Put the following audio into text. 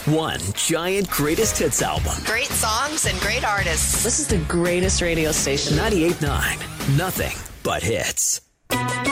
One giant greatest hits album. Great songs and great artists. This is the greatest radio station. 98.9. Nothing but hits.